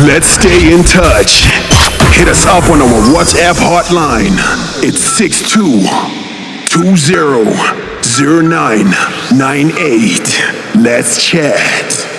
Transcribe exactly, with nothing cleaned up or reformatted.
Let's stay in touch. Hit us up on our WhatsApp hotline. It's six two two zero zero nine nine eight. Let's chat.